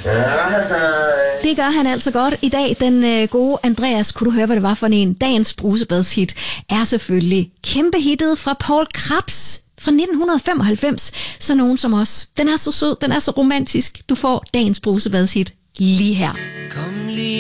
Det gør han altså godt i dag, den gode Andreas. Kunne du høre, hvad det var for en? Dagens brusebadshit er selvfølgelig kæmpe hittet fra Paul Krebs fra 1995. Så nogen som os. Den er så sød, den er så romantisk. Du får dagens brusebadshit lige her.